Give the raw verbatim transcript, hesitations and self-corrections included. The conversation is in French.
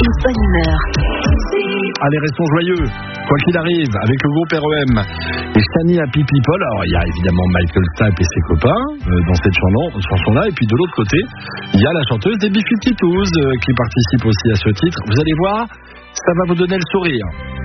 et bonne humeur. Allez, restons joyeux, quoi qu'il arrive, avec le groupe R E M et Shani Happy People. Alors, il y a évidemment Michael Stipe et ses copains euh, dans cette chanson, chanson-là. Et puis, de l'autre côté, il y a la chanteuse des B cinquante-deux euh, qui participe aussi à ce titre. Vous allez voir, ça va vous donner le sourire.